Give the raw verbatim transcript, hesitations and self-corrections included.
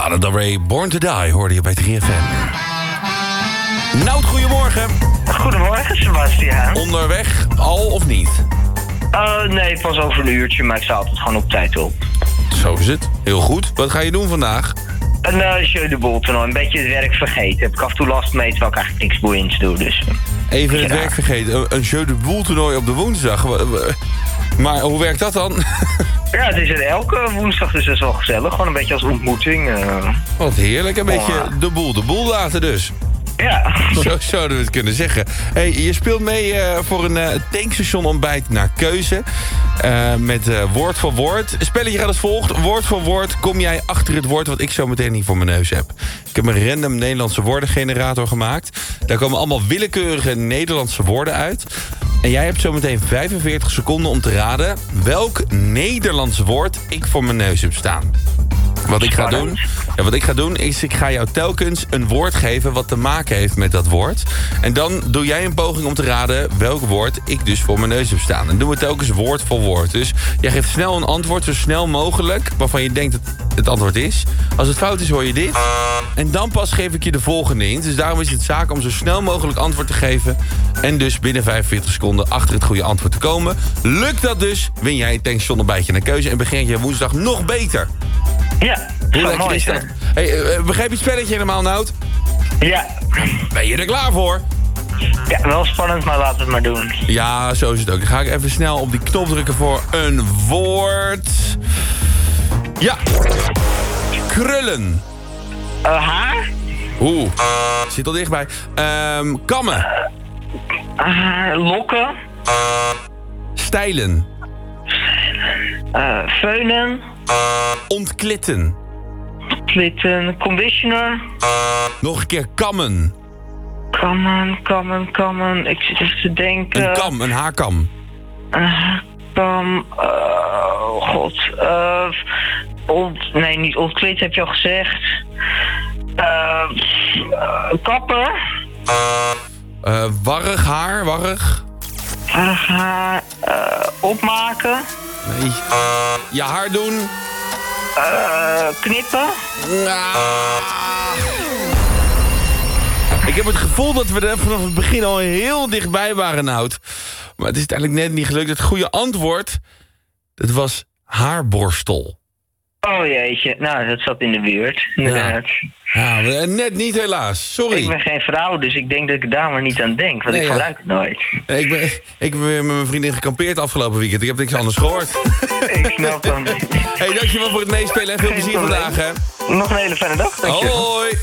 Lana Del Rey, Born to Die, hoorde je bij drie F M. Nout, goedemorgen. Goedemorgen, Sebastiaan. Onderweg, al of niet? Uh, nee, pas over een uurtje, maar ik sta altijd gewoon op tijd op. Zo is het. Heel goed. Wat ga je doen vandaag? Een uh, jeu de boel toernooi, een beetje het werk vergeten. Heb ik af en toe last mee, terwijl ik eigenlijk niks boeiends doe, dus... Even het Ja. werk vergeten. Een, een jeu de boel toernooi op de woensdag. Maar hoe werkt dat dan? Ja, het is er elke woensdag, dus dat is wel gezellig. Gewoon een beetje als ontmoeting. Uh... Wat heerlijk. Een beetje Oh. de boel de boel laten dus. Ja. Zo zouden we het kunnen zeggen. Hey, je speelt mee uh, voor een uh, tankstation ontbijt naar keuze. Uh, met uh, woord voor woord. Het spelletje gaat als volgt. Woord voor woord kom jij achter het woord wat ik zo meteen niet voor mijn neus heb. Ik heb een random Nederlandse woordengenerator gemaakt. Daar komen allemaal willekeurige Nederlandse woorden uit. En jij hebt zo meteen vijfenveertig seconden om te raden welk Nederlands woord ik voor mijn neus heb staan. Wat ik, ga doen, ja, wat ik ga doen is, ik ga jou telkens een woord geven wat te maken heeft met dat woord. En dan doe jij een poging om te raden welk woord ik dus voor mijn neus heb staan. En doen we telkens woord voor woord. Dus jij geeft snel een antwoord, zo snel mogelijk, waarvan je denkt dat het antwoord is. Als het fout is, hoor je dit. En dan pas geef ik je de volgende hint. Dus daarom is het zaak om zo snel mogelijk antwoord te geven. En dus binnen vijfenveertig seconden achter het goede antwoord te komen. Lukt dat dus, win jij een tankstation ontbijtje naar keuze. En begin je woensdag nog beter. Ja, Hoe zo lekker mooi is dat? hè? Hey, uh, begrijp je het spelletje helemaal, Nout? Ja. Ben je er klaar voor? Ja, wel spannend, maar laten we het maar doen. Ja, zo is het ook. Dan ga ik even snel op die knop drukken voor een woord. Ja. Krullen. Uh, haar? Oeh, zit al dichtbij. Um, kammen. Haar, lokken? Stijlen. Uh, veunen? Ontklitten. Klitten, conditioner? Nog een keer kammen. Kammen, kammen, kammen. Ik zit even te denken. Een kam, een haarkam. Uh, kam, uh, god. Uh, ont, nee, niet ontklit heb je al gezegd. Uh, uh, kappen. Uh, warrig haar, warrig. Haar, haar uh, opmaken. Nee. Je haar doen. Uh, knippen. Ah. Ik heb het gevoel dat we er vanaf het begin al heel dichtbij waren, Nout. Maar het is uiteindelijk net niet gelukt. Het goede antwoord, dat was haarborstel. Oh jeetje, nou dat zat in de buurt. Inderdaad. Ja, net niet helaas. Sorry. Ik ben geen vrouw, dus ik denk dat ik daar maar niet aan denk, want Nee, ik ja. gebruik het nooit. Ik ben, ik ben weer met mijn vriendin gekampeerd afgelopen weekend. Ik heb niks anders gehoord. Ik snap hem. Hey, dankjewel voor het meespelen en veel Geen plezier probleem. vandaag, hè. Nog een hele fijne dag, dankjewel. Hoi.